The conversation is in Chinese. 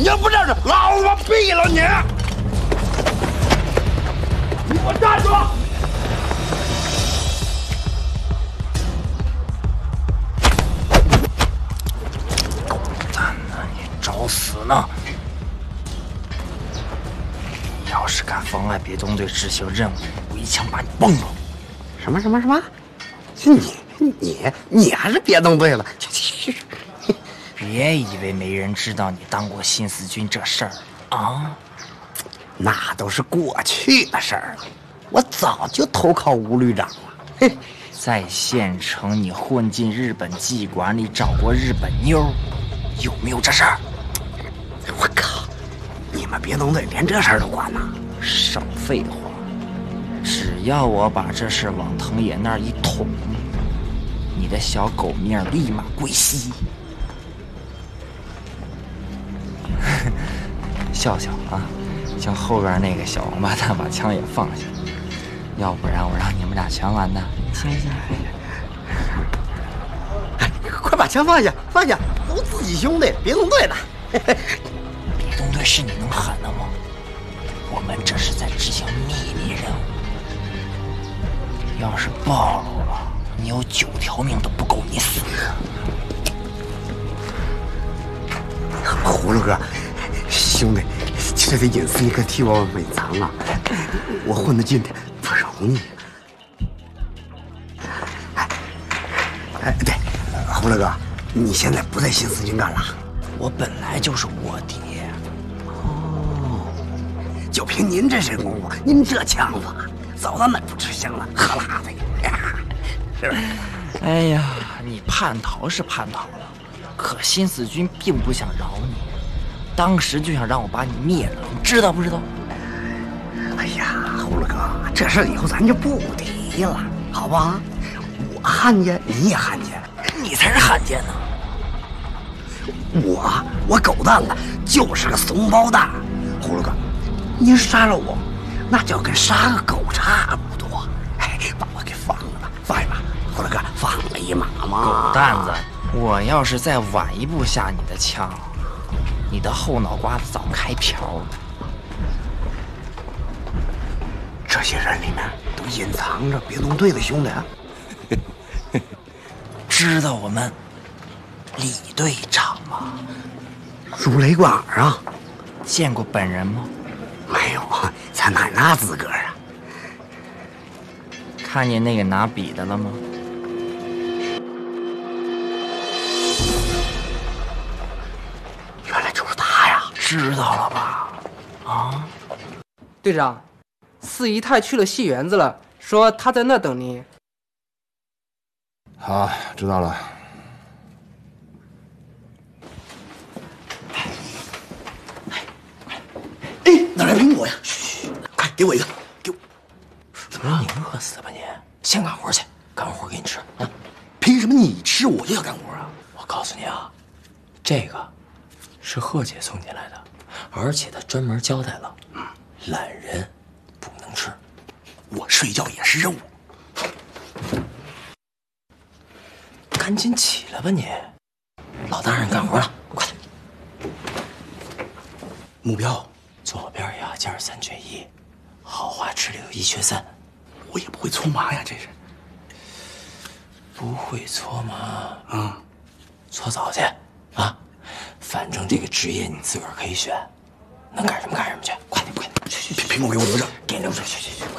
你要不站着，老子他妈毙了你！你给我站住！ 狗蛋呢，你找死呢！要是敢妨碍别动队执行任务，我一枪把你崩了！ 什么？你还是别动队了。去！ 别以为没人知道你当过新四军这事儿啊！ 那都是过去的事儿了，我早就投靠吴旅长了。嘿， 在县城，你混进日本妓馆里找过日本妞，有没有这事儿？ 我靠！你们别动队连这事儿都管呢？ 少废话！只要我把这事往藤野那儿一捅，你的小狗命立马归西。笑笑啊，叫后边那个小王八蛋把枪也放下，要不然我让你们俩全完蛋。行。 哎，快把枪放下，都自己兄弟，别动队的。 别动队是你能喊的吗？我们这是在执行秘密任务，要是暴露了，你有9条命都不够你死。 葫芦哥，兄弟，这点隐私你可替我隐藏啊！我混得进去不容易。对，葫芦哥，你现在不在新四军干了？ 我本来就是卧底。 就凭您这身功夫，您这枪法，早咱们不吃香了，喝辣的呀，是不是？ 哎呀，你叛逃是叛逃了，可新四军并不想饶你，当时就想让我把你灭了，你知道不知道？ 哎呀，葫芦哥，这事以后咱就不提了，好吧？我汉奸，你也汉奸， 你才是汉奸呢！ 我狗蛋子就是个怂包蛋，葫芦哥。您杀了我，那就跟杀个狗差不多。哎，把我给放了吧，放一马，葫芦哥，放了一马嘛。 狗蛋子，我要是再晚一步下你的枪，你的后脑瓜子早开瓢了。 这些人里面都隐藏着别动队的兄弟啊。 知道我们李队长吗？ 如雷贯耳啊。 见过本人吗？ 没有啊，咱哪那资格啊？ 看见那个拿笔的了吗？ 原来就是他呀！ 知道了吧？啊， 队长，四姨太去了戏园子了，说她在那等您。 好，知道了。 哎，哪来苹果呀？嘘，快给我一个，给我。 怎么让你饿死的吧你？先干活去，干活给你吃啊！ 凭什么你吃我就要干活啊？ 我告诉你啊，这个是贺姐送进来的，而且她专门交代了，懒人不能吃。 我睡觉也是任务。 赶紧起来吧你！老大让你干活了，快点！ 目标。 左边牙尖3缺1，好话吃里有1缺3。 我也不会搓麻呀，这是。 不会搓麻啊？ 搓澡去啊！反正这个职业你自个儿可以选，能干什么干什么去。快点，去！ 苹果给我留着， 给你留着，去。